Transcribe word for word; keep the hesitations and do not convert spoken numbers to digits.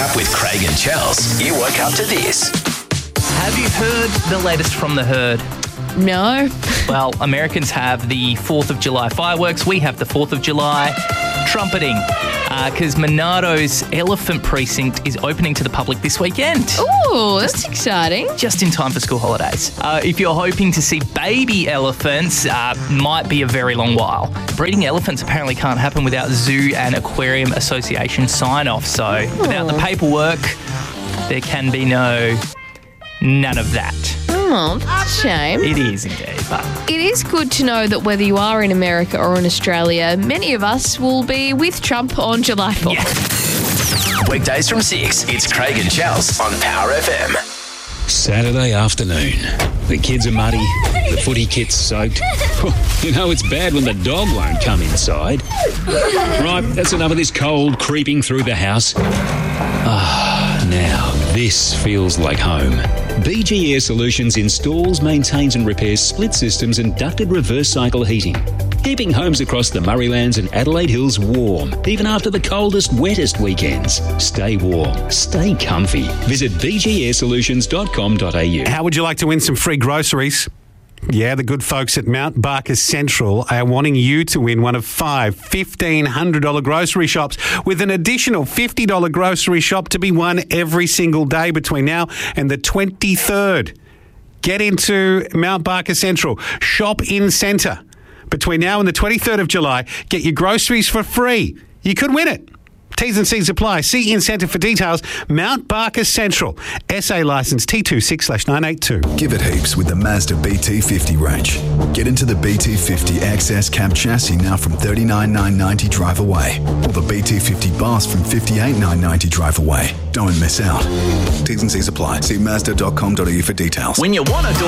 Up with Craig and Chels. You woke up to this. Have you heard the latest from the herd? No. Well, Americans have the fourth of July fireworks. We have the fourth of July trumpeting because uh, Monado's Elephant Precinct is opening to the public this weekend. Ooh, that's exciting. Just in time for school holidays. Uh, if you're hoping to see baby elephants, uh, might be a very long while. Breeding elephants apparently can't happen without Zoo and Aquarium Association sign-off. So without the paperwork, there can be no... none of that. Oh, that's a shame. It is indeed. But it is good to know that whether you are in America or in Australia, many of us will be with Trump on July fourth. Yeah. Weekdays from six, it's Craig and Chels on Power F M. Saturday afternoon. The kids are muddy, the footy kit's soaked. You know, it's bad when the dog won't come inside. Right, that's enough of this cold creeping through the house. Ah, now this feels like home. B G Air Solutions installs, maintains and repairs split systems and ducted reverse cycle heating, keeping homes across the Murraylands and Adelaide Hills warm, even after the coldest, wettest weekends. Stay warm, stay comfy. Visit b g air solutions dot com dot a u. How would you like to win some free groceries? Yeah, the good folks at Mount Barker Central are wanting you to win one of five fifteen hundred dollars grocery shops with an additional fifty dollars grocery shop to be won every single day between now and the twenty-third. Get into Mount Barker Central. Shop in centre. Between now and the twenty-third of July, get your groceries for free. You could win it. T's and C's apply. See Incentive for details. Mount Barker Central. S A licence T twenty-six slash nine eighty-two. Give it heaps with the Mazda B T fifty range. Get into the B T fifty X S cab chassis now from thirty-nine thousand nine hundred ninety drive away. Or the B T fifty Boss from fifty-eight thousand nine hundred ninety drive away. Don't miss out. T's and C's apply. See mazda dot com dot a u for details. When you want to do